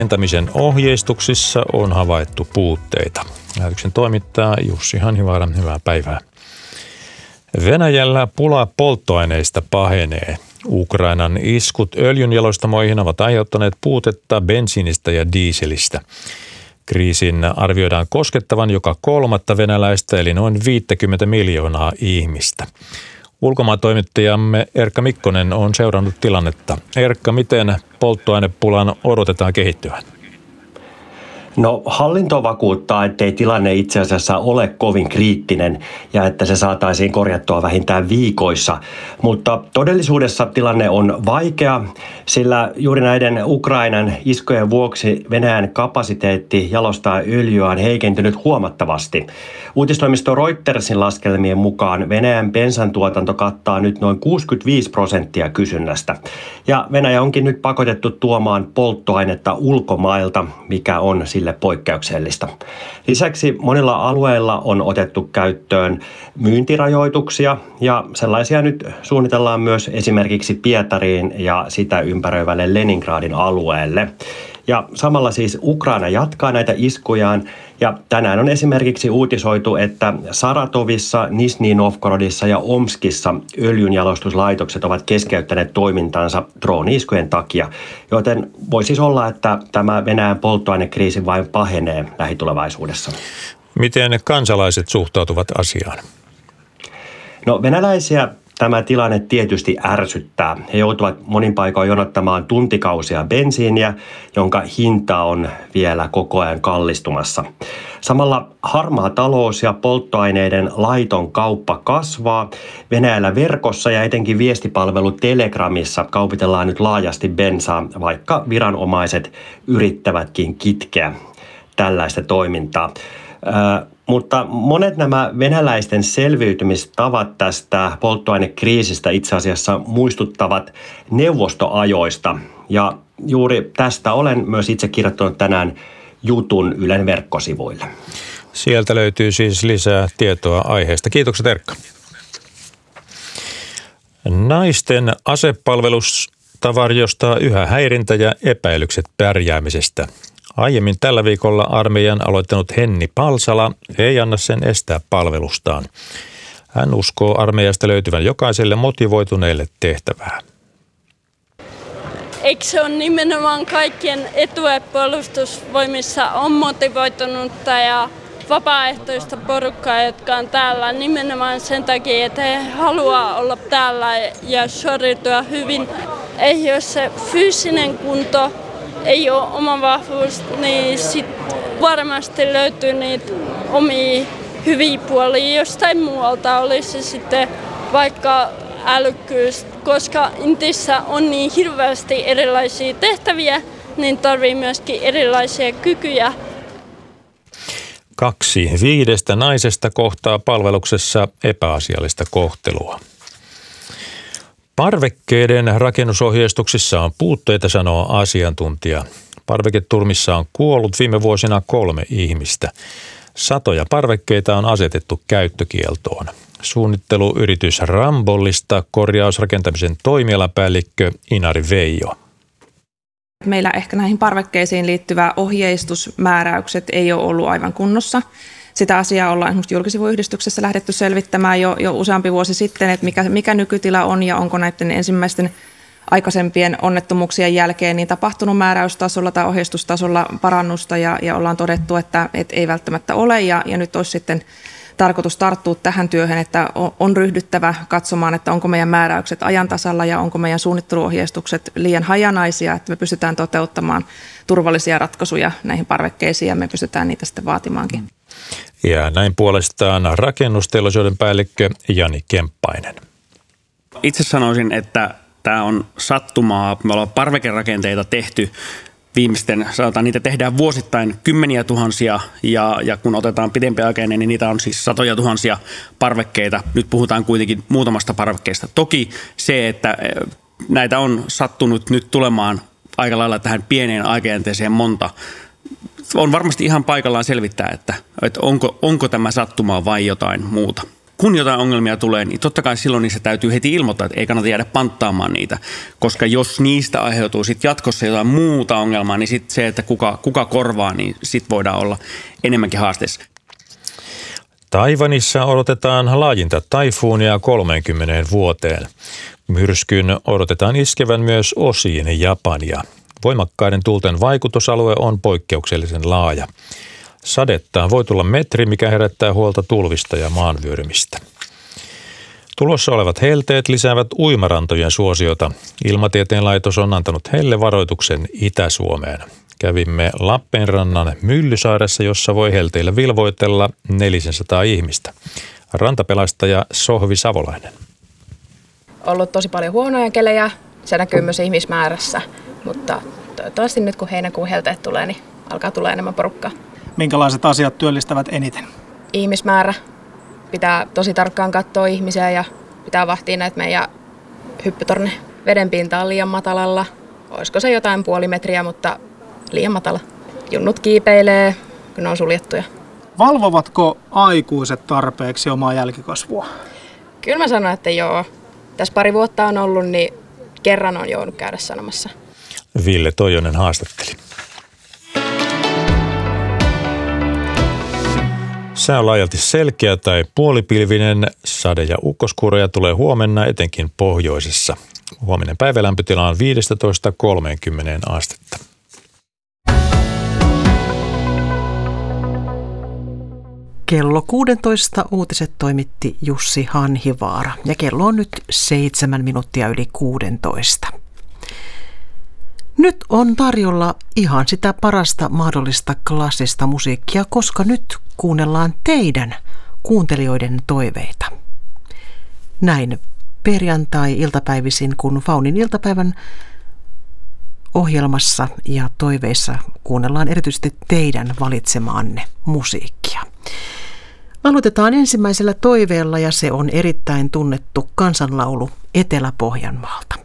Rakentamisen ohjeistuksissa on havaittu puutteita. Lähetyksen toimittaa Jussi Hanhivaara. Hyvää päivää. Venäjällä pula polttoaineista pahenee. Ukrainan iskut öljynjalostamoihin ovat aiheuttaneet puutetta bensiinistä ja dieselistä. Kriisin arvioidaan koskettavan joka kolmatta venäläistä eli noin 50 miljoonaa ihmistä. Ulkomaantoimittajamme Erkka Mikkonen on seurannut tilannetta. Erkka, miten polttoainepulan odotetaan kehittyvän? No, hallinto vakuuttaa, ettei tilanne itse asiassa ole kovin kriittinen ja että se saataisiin korjattua vähintään viikoissa. Mutta todellisuudessa tilanne on vaikea, sillä juuri näiden Ukrainan iskujen vuoksi Venäjän kapasiteetti jalostaa öljyä on heikentynyt huomattavasti. Uutistoimisto Reutersin laskelmien mukaan Venäjän bensan tuotanto kattaa nyt noin 65% kysynnästä. Ja Venäjä onkin nyt pakotettu tuomaan polttoainetta ulkomailta, mikä on sille poikkeuksellista. Lisäksi monilla alueilla on otettu käyttöön myyntirajoituksia ja sellaisia nyt suunnitellaan myös esimerkiksi Pietariin ja sitä ympäröivälle Leningradin alueelle. Ja samalla siis Ukraina jatkaa näitä iskujaan ja tänään on esimerkiksi uutisoitu, että Saratovissa, Nizhny Novgorodissa ja Omskissa öljynjalostuslaitokset ovat keskeyttäneet toimintansa drooni-iskujen takia, joten voi siis olla, että tämä Venäjän polttoainekriisi vain pahenee lähitulevaisuudessa. Miten kansalaiset suhtautuvat asiaan? No, venäläisiä tämä tilanne tietysti ärsyttää. He joutuvat monin paikoin jonottamaan tuntikausia bensiiniä, jonka hinta on vielä koko ajan kallistumassa. Samalla harmaa talous ja polttoaineiden laiton kauppa kasvaa. Venäjällä verkossa ja etenkin viestipalvelu Telegramissa kaupitellaan nyt laajasti bensaa, vaikka viranomaiset yrittävätkin kitkeä tällaista toimintaa. Mutta monet nämä venäläisten selviytymistavat tästä polttoainekriisistä itse asiassa muistuttavat neuvostoajoista. Ja juuri tästä olen myös itse kirjoittanut tänään jutun Ylen verkkosivuille. Sieltä löytyy siis lisää tietoa aiheesta. Kiitokset, Erkka. Naisten asepalvelusta varjostaa yhä häirintä ja epäilykset pärjäämisestä. Aiemmin tällä viikolla armeijan aloittanut Henni Palsala ei anna sen estää palvelustaan. Hän uskoo armeijasta löytyvän jokaiselle motivoituneelle tehtävää. Eikö se ole nimenomaan kaikkien etu, että puolustusvoimissa on motivoitunutta ja vapaaehtoista porukkaa, jotka on täällä nimenomaan sen takia, että he haluaa olla täällä ja suoriutua hyvin. Ei jos se fyysinen kunto ei ole oma vahvuus, niin sit varmasti löytyy niitä omia hyviä puolia jostain muualta, olisi se sitten vaikka älykkyys, koska Intissä on niin hirveästi erilaisia tehtäviä, niin tarvii myöskin erilaisia kykyjä. 2/5 naisesta kohtaa palveluksessa epäasiallista kohtelua. Parvekkeiden rakennusohjeistuksissa on puutteita, sanoo asiantuntija. Parveketurmissa on kuollut viime vuosina 3 ihmistä. Satoja parvekkeita on asetettu käyttökieltoon. Suunnitteluyritys Rambollista korjausrakentamisen toimialapäällikkö Inari Veijo. Meillä ehkä näihin parvekkeisiin liittyvä ohjeistusmääräykset ei ole ollut aivan kunnossa. Sitä asiaa ollaan esimerkiksi julkisivuyhdistyksessä lähdetty selvittämään jo useampi vuosi sitten, että mikä nykytila on ja onko näiden ensimmäisten aikaisempien onnettomuuksien jälkeen niin tapahtunut määräystasolla tai ohjeistustasolla parannusta ja ollaan todettu, että ei välttämättä ole ja nyt olisi sitten tarkoitus tarttua tähän työhön, että on ryhdyttävä katsomaan, että onko meidän määräykset ajan tasalla ja onko meidän suunnitteluohjeistukset liian hajanaisia, että me pystytään toteuttamaan turvallisia ratkaisuja näihin parvekkeisiin ja me pystytään niitä sitten vaatimaankin. Ja näin puolestaan rakennusteollisuuden päällikkö Jani Kemppainen. Itse sanoisin, että tämä on sattumaa. Me ollaan parvekerakenteita tehty viimeisten, sanotaan, niitä tehdään vuosittain kymmeniä tuhansia ja kun otetaan pidempiaikainen, niin niitä on siis satoja tuhansia parvekkeita. Nyt puhutaan kuitenkin muutamasta parvekkeesta. Toki se, että näitä on sattunut nyt tulemaan aika lailla tähän pieneen aikajänteeseen monta, on varmasti ihan paikallaan selvittää, että onko tämä sattumaa vai jotain muuta. kun jotain ongelmia tulee, niin totta kai silloin niissä täytyy heti ilmoittaa, että ei kannata jäädä panttaamaan niitä. Koska jos niistä aiheutuu sitten jatkossa jotain muuta ongelmaa, niin sitten se, että kuka korvaa, niin sitten voidaan olla enemmänkin haasteessa. Taiwanissa odotetaan laajinta taifuunia 30 vuoteen. Myrskyn odotetaan iskevän myös osiin Japania. Voimakkaiden tuulten vaikutusalue on poikkeuksellisen laaja. Sadetta voi tulla metri, mikä herättää huolta tulvista ja maanvyörymistä. Tulossa olevat helteet lisäävät uimarantojen suosiota. Ilmatieteen laitos on antanut hellevaroituksen Itä-Suomeen. Kävimme Lappeenrannan Myllysaaressa, jossa voi helteillä vilvoitella 400 ihmistä. Rantapelastaja Sohvi Savolainen. Ollut tosi paljon huonoja kelejä, se näkyy myös ihmismäärässä, mutta toivottavasti nyt kun heinäkuun helteet tulee, niin alkaa tulla enemmän porukkaa. Minkälaiset asiat työllistävät eniten? Ihmismäärä. Pitää tosi tarkkaan katsoa ihmisiä ja pitää vahtia näitä meidän hyppytorne. Vedenpinta on liian matalalla. Olisiko se jotain puoli metriä, mutta liian matala. Junnut kiipeilee, kun ne on suljettuja. Valvovatko aikuiset tarpeeksi omaa jälkikasvua? Kyllä mä sanon, että joo. Tässä pari vuotta on ollut, niin kerran on joudut käydä sanomassa. Ville Toijonen haastatteli. Sää on laajalti selkeä tai puolipilvinen. Sade- ja ukkoskuuroja tulee huomenna etenkin pohjoisessa. Huominen päivälämpötila on 15–30 astetta. Kello 16 uutiset toimitti Jussi Hanhivaara ja kello on nyt 7 minuuttia yli 16. Nyt on tarjolla ihan sitä parasta mahdollista klassista musiikkia, koska nyt kuunnellaan teidän kuuntelijoiden toiveita. Näin perjantai-iltapäivisin, kun Faunin iltapäivän ohjelmassa ja toiveissa kuunnellaan erityisesti teidän valitsemaanne musiikkia. Aloitetaan ensimmäisellä toiveella ja se on erittäin tunnettu kansanlaulu Etelä-Pohjanmaalta.